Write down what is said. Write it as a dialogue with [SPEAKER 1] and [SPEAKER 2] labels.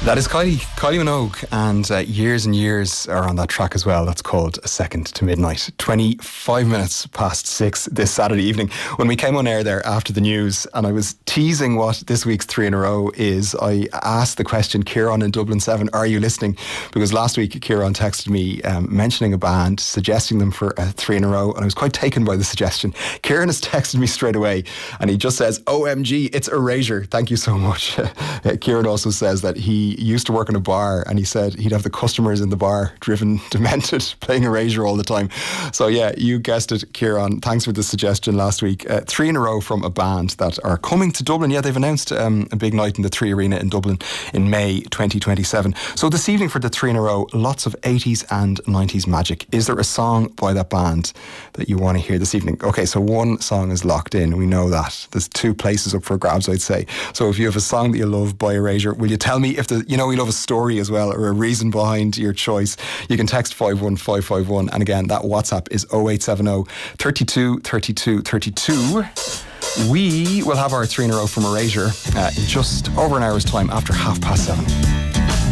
[SPEAKER 1] That is Kylie Minogue, and Years and Years are on that track as well. That's called A Second to Midnight. 25 minutes past 6 this Saturday evening. When we came on air there after the news, and I was teasing what this week's three in a row is, I asked the question, Kieran in Dublin 7, are you listening? Because last week Kieran texted me mentioning a band, suggesting them for a three in a row, and I was quite taken by the suggestion. Kieran has texted me straight away, and he just says, OMG, it's Erasure. Thank you so much. Kieran also says that he used to work in a bar, and he said he'd have the customers in the bar driven demented playing Erasure all the time. So yeah, you guessed it, Kieran. Thanks for the suggestion last week. Three in a row from a band that are coming to Dublin. Yeah, they've announced a big night in the Three Arena in Dublin in May 2027. So this evening for the three in a row, lots of 80s and 90s magic. Is there a song by that band that you want to hear this evening? Okay, so one song is locked in. We know that. There's two places up for grabs, I'd say. So if you have a song that you love by Erasure, will you tell me if we love a story as well, or a reason behind your choice? You can text 51551, and again, that WhatsApp is 0870 32 32 32. We will have our three in a row from Erasure in just over an hour's time after 7:30.